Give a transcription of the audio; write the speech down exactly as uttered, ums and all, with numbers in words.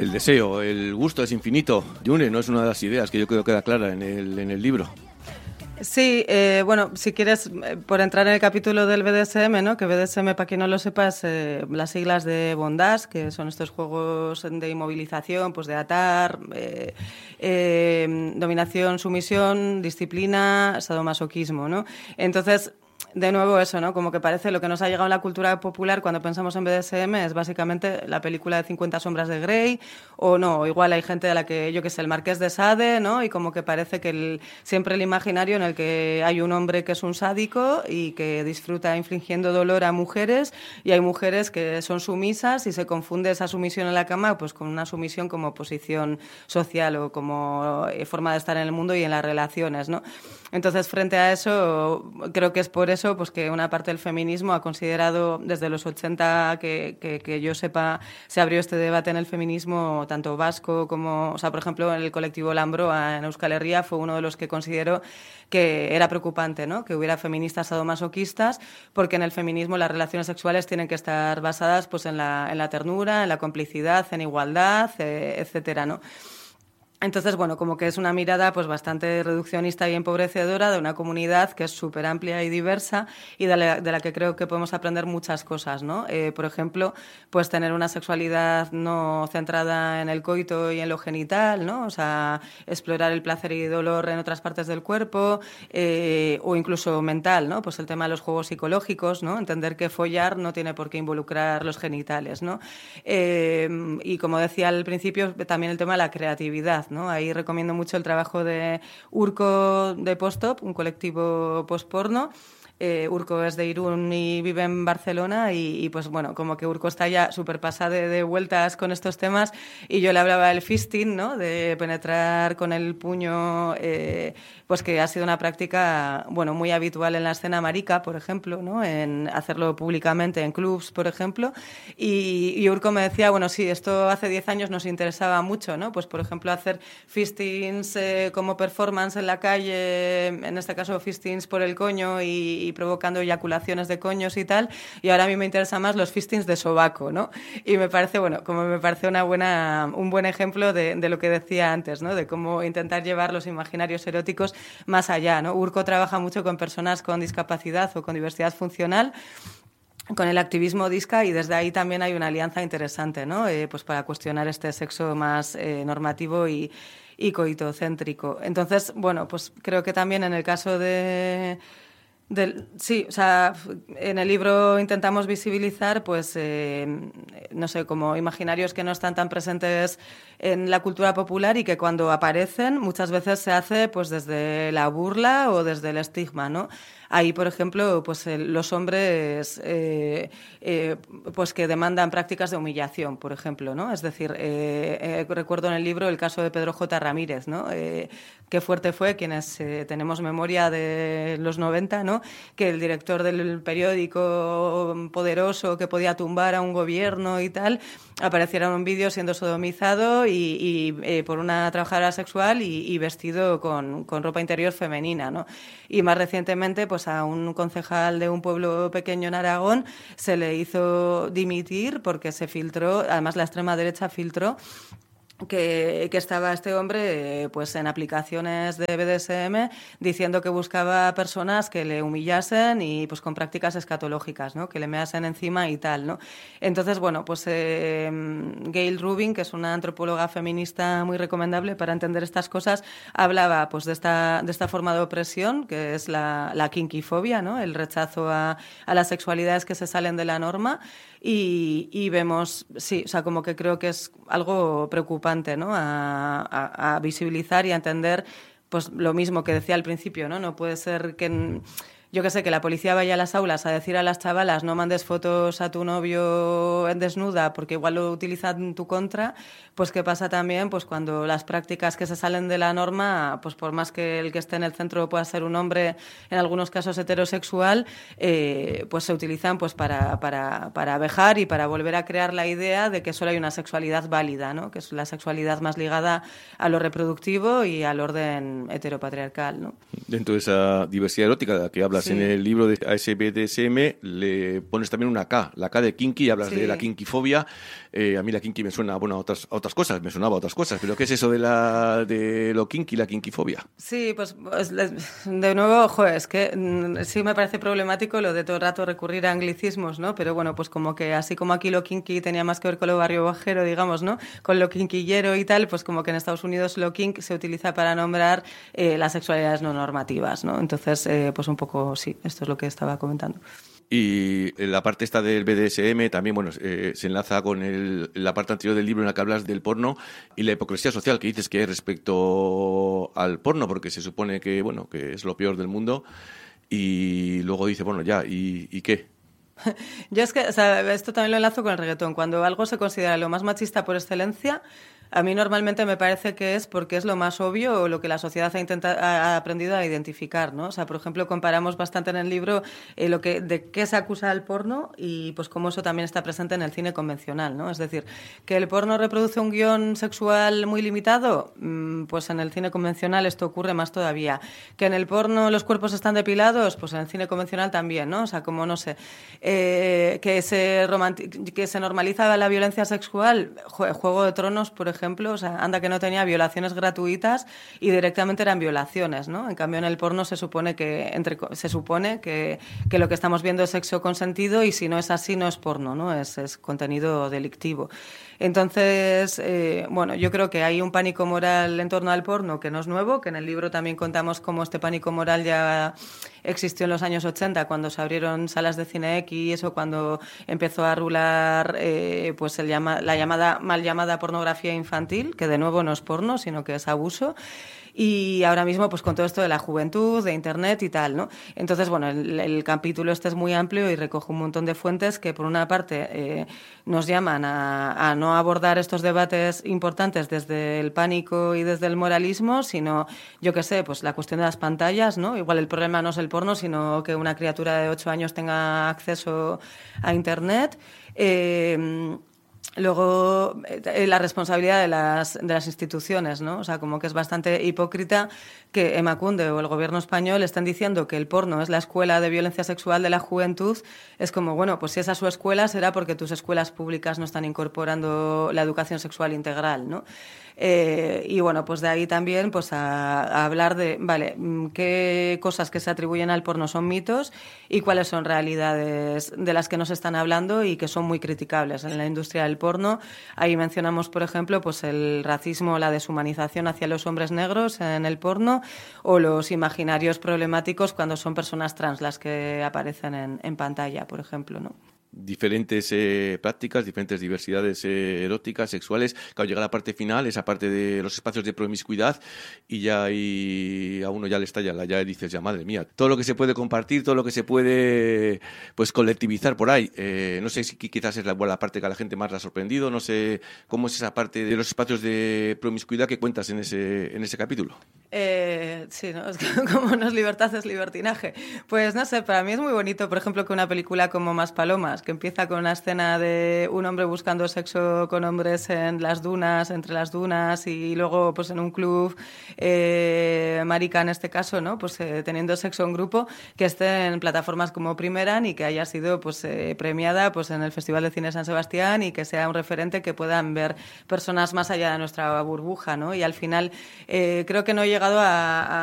El deseo, el gusto es infinito. Yune, no es una de las ideas que yo creo que queda clara en el, en el libro. Sí, eh, bueno, si quieres, eh, por entrar en el capítulo del B D S M, ¿no? Que B D S M, para quien no lo sepa, es eh, las siglas de bondage, que son estos juegos de inmovilización, pues de atar, eh, eh, dominación, sumisión, disciplina, sadomasoquismo, ¿no? Entonces, de nuevo eso, ¿no? Como que parece lo que nos ha llegado en la cultura popular cuando pensamos en B D S M es básicamente la película de cincuenta sombras de Grey, o no, igual hay gente de la que, yo qué sé, el Marqués de Sade, ¿no? Y como que parece que el, siempre el imaginario en el que hay un hombre que es un sádico y que disfruta infligiendo dolor a mujeres, y hay mujeres que son sumisas y se confunde esa sumisión en la cama pues con una sumisión como posición social o como forma de estar en el mundo y en las relaciones, ¿no? Entonces, frente a eso, creo que es por eso pues que una parte del feminismo ha considerado desde los ochenta que, que, que yo sepa se abrió este debate en el feminismo tanto vasco como, o sea, por ejemplo, en el colectivo Lambroa en Euskal Herria fue uno de los que consideró que era preocupante, ¿no? Que hubiera feministas sadomasoquistas, porque en el feminismo las relaciones sexuales tienen que estar basadas pues en la, en la ternura, en la complicidad, en igualdad, eh, etcétera, ¿no? Entonces, bueno, como que es una mirada pues bastante reduccionista y empobrecedora de una comunidad que es súper amplia y diversa y de la, de la que creo que podemos aprender muchas cosas, ¿no? Eh, por ejemplo, pues tener una sexualidad no centrada en el coito y en lo genital, ¿no? O sea, explorar el placer y dolor en otras partes del cuerpo, eh, o incluso mental, ¿no? Pues el tema de los juegos psicológicos, ¿no? Entender que follar no tiene por qué involucrar los genitales, ¿no? Eh, y como decía al principio, también el tema de la creatividad, ¿no? Ahí recomiendo mucho el trabajo de Urco de Postop, un colectivo postporno. Eh, Urco es de Irún y vive en Barcelona y, y pues bueno, como que Urco está ya súper pasada de, de vueltas con estos temas y yo le hablaba del fisting, ¿no? De penetrar con el puño, eh, pues que ha sido una práctica, bueno, muy habitual en la escena marica, por ejemplo, ¿no? En hacerlo públicamente en clubs, por ejemplo, y, y Urco me decía, bueno, sí, esto hace diez años nos interesaba mucho, ¿no? Pues por ejemplo hacer fistings eh, como performance en la calle, en este caso fistings por el coño y y provocando eyaculaciones de coños y tal, y ahora a mí me interesan más los fistings de sobaco, ¿no? Y me parece, bueno, como me parece una buena, un buen ejemplo de, de lo que decía antes, ¿no? De cómo intentar llevar los imaginarios eróticos más allá, ¿no? Urco trabaja mucho con personas con discapacidad o con diversidad funcional, con el activismo disca, y desde ahí también hay una alianza interesante, ¿no? Eh, pues para cuestionar este sexo más eh, normativo y, y coitocéntrico. Entonces, bueno, pues creo que también en el caso de... Del, sí, o sea, en el libro intentamos visibilizar, pues, eh, no sé, como imaginarios que no están tan presentes en la cultura popular y que cuando aparecen muchas veces se hace, pues, desde la burla o desde el estigma, ¿no? Ahí, por ejemplo, pues el, los hombres eh, eh, pues que demandan prácticas de humillación, por ejemplo, ¿no? Es decir, eh, eh, recuerdo en el libro el caso de Pedro J. Ramírez, ¿no? Eh, qué fuerte fue, quienes eh, tenemos memoria de los noventa, ¿no? Que el director del periódico poderoso que podía tumbar a un gobierno y tal, apareciera en un vídeo siendo sodomizado y, y eh, por una trabajadora sexual y, y vestido con, con ropa interior femenina, ¿no? Y más recientemente, pues a un concejal de un pueblo pequeño en Aragón se le hizo dimitir porque se filtró, además la extrema derecha filtró Que, que estaba este hombre pues en aplicaciones de B D S M diciendo que buscaba personas que le humillasen y pues con prácticas escatológicas, ¿no? Que le measen encima y tal, ¿no? Entonces, bueno, pues eh, Gail Rubin, que es una antropóloga feminista muy recomendable para entender estas cosas, hablaba pues de esta, de esta forma de opresión que es la, la kinkifobia, ¿no? El rechazo a, a las sexualidades que se salen de la norma. Y, y vemos, sí, o sea, como que creo que es algo preocupante, ¿no? A, a, a visibilizar y a entender, pues lo mismo que decía al principio, ¿no? No puede ser que, yo qué sé, que la policía vaya a las aulas a decir a las chavalas no mandes fotos a tu novio en desnuda porque igual lo utilizan en tu contra. Pues qué pasa también pues cuando las prácticas que se salen de la norma, pues por más que el que esté en el centro pueda ser un hombre, en algunos casos heterosexual, eh, pues se utilizan pues para, para, para vejar y para volver a crear la idea de que solo hay una sexualidad válida, ¿no? Que es la sexualidad más ligada a lo reproductivo y al orden heteropatriarcal, ¿no? Dentro de esa diversidad erótica de la que hablas además Sí. en el libro de A S B D S M le pones también una K, la K de kinky, hablas Sí. de la kinkifobia. Eh, a mí la kinky me suena, bueno, a otras, a otras cosas, me sonaba a otras cosas, pero ¿qué es eso de, la, de lo kinky, la kinkifobia? Sí, pues, pues, de nuevo, ojo, es que mm, sí me parece problemático lo de todo el rato recurrir a anglicismos, ¿no? Pero bueno, pues como que así como aquí lo kinky tenía más que ver con lo barrio bajero, digamos, ¿no? Con lo kinkillero y tal, pues como que en Estados Unidos lo kink se utiliza para nombrar eh, las sexualidades no normativas, ¿no? Entonces, eh, pues un poco sí, esto es lo que estaba comentando. Y la parte esta del B D S M también, bueno, eh, se enlaza con el, la parte anterior del libro en la que hablas del porno y la hipocresía social que dices que hay respecto al porno, porque se supone que, bueno, que es lo peor del mundo y luego dice, bueno, ya, ¿y, y qué? Yo es que, o sea, esto también lo enlazo con el reggaetón. Cuando algo se considera lo más machista por excelencia, a mí normalmente me parece que es porque es lo más obvio o lo que la sociedad ha, intentado, ha aprendido a identificar, ¿no? O sea, por ejemplo, comparamos bastante en el libro eh, lo que, de qué se acusa el porno y pues cómo eso también está presente en el cine convencional, ¿no? Es decir, que el porno reproduce un guión sexual muy limitado, mmm, pues en el cine convencional esto ocurre más todavía. Que en el porno los cuerpos están depilados, pues en el cine convencional también, ¿no? O sea, como no sé, eh, que, se romanti- que se normaliza la violencia sexual, Juego de Tronos, por ejemplo, ejemplo, o sea, anda que no tenía violaciones gratuitas y directamente eran violaciones, ¿no? En cambio, en el porno se supone que entre, se supone que, que lo que estamos viendo es sexo consentido y si no es así no es porno, ¿no? Es, es contenido delictivo. Entonces, eh, bueno, yo creo que hay un pánico moral en torno al porno que no es nuevo, que en el libro también contamos cómo este pánico moral ya existió en los años ochenta, cuando se abrieron salas de cine X o cuando empezó a rular eh, pues el llama, la llamada mal llamada pornografía infantil, que de nuevo no es porno, sino que es abuso. Y ahora mismo, pues con todo esto de la juventud, de internet y tal, ¿no? Entonces, bueno, el, el capítulo este es muy amplio y recoge un montón de fuentes que, por una parte, eh, nos llaman a, a no abordar estos debates importantes desde el pánico y desde el moralismo, sino, yo qué sé, pues la cuestión de las pantallas, ¿no? Igual el problema no es el porno, sino que una criatura de ocho años tenga acceso a internet. Eh, Luego, eh, la responsabilidad de las, de las instituciones, ¿no? O sea, como que es bastante hipócrita que Emakunde o el gobierno español estén diciendo que el porno es la escuela de violencia sexual de la juventud. Es como, bueno, pues si esa es su escuela, será porque tus escuelas públicas no están incorporando la educación sexual integral, ¿no? Eh, y bueno, pues de ahí también pues a, a hablar de, vale, qué cosas que se atribuyen al porno son mitos y cuáles son realidades de las que nos están hablando y que son muy criticables en la industria del porno. Ahí mencionamos, por ejemplo, pues el racismo, la deshumanización hacia los hombres negros en el porno o los imaginarios problemáticos cuando son personas trans las que aparecen en, en pantalla, por ejemplo, ¿no? Diferentes eh, prácticas, diferentes diversidades eh, eróticas, sexuales. Claro, llega la parte final, esa parte de los espacios de promiscuidad y ya ahí a uno ya le estalla, ya dices, ya madre mía, todo lo que se puede compartir, todo lo que se puede pues colectivizar por ahí. Eh, no sé si quizás es la, la parte que a la gente más la ha sorprendido, no sé cómo es esa parte de los espacios de promiscuidad que cuentas en ese, en ese capítulo. Eh, sí, ¿no? Es que como no es libertad, es libertinaje. Pues no sé, para mí es muy bonito, por ejemplo, que una película como Más Palomas, que empieza con una escena de un hombre buscando sexo con hombres en las dunas, entre las dunas, y luego pues en un club, eh, marica en este caso, ¿no? Pues eh, teniendo sexo en grupo, que esté en plataformas como Primeran y que haya sido pues eh, premiada pues en el Festival de Cine San Sebastián y que sea un referente que puedan ver personas más allá de nuestra burbuja, ¿no? Y al final eh, creo que no llega a, a